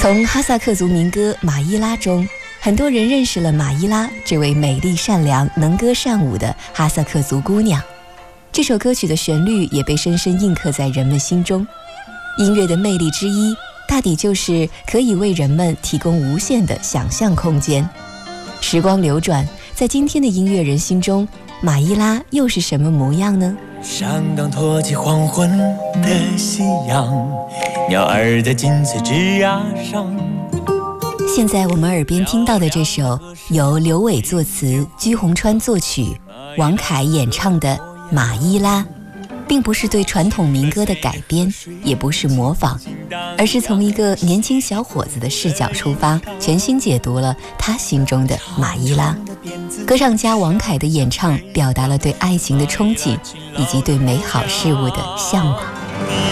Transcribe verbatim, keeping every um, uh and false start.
从哈萨克族民歌《马伊拉》中，很多人认识了马伊拉这位美丽善良、能歌善舞的哈萨克族姑娘。这首歌曲的旋律也被深深印刻在人们心中。音乐的魅力之一，大抵就是可以为人们提供无限的想象空间。时光流转，在今天的音乐人心中，马伊拉又是什么模样呢？ 山岗托起黄昏的夕阳，鸟儿在金翠枝桠上。 现在我们耳边听到的这首由刘伟作词、居鸿川作曲、王凯演唱的《马伊拉》，并不是对传统民歌的改编，也不是模仿，而是从一个年轻小伙子的视角出发，全新解读了他心中的马伊拉。歌唱家王凯的演唱表达了对爱情的憧憬，以及对美好事物的向往。